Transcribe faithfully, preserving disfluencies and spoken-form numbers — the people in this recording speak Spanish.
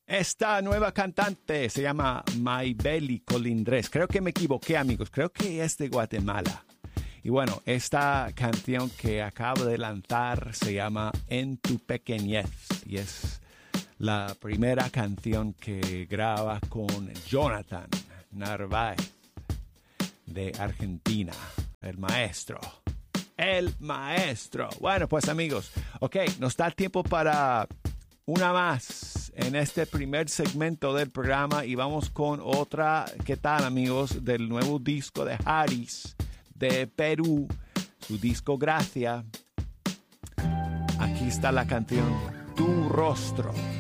Esta nueva cantante se llama Maybelly Colindres. Creo que me equivoqué, amigos. Creo que es de Guatemala. Y bueno, esta canción que acabo de lanzar se llama En tu pequeñez. Y es la primera canción que graba con Jonathan Narváez de Argentina. El maestro. El maestro. Bueno, pues amigos, ok, nos da tiempo para una más en este primer segmento del programa y vamos con otra. ¿Qué tal, amigos? Del nuevo disco de Haris de Perú, su disco Gracia. Aquí está la canción Tu Rostro.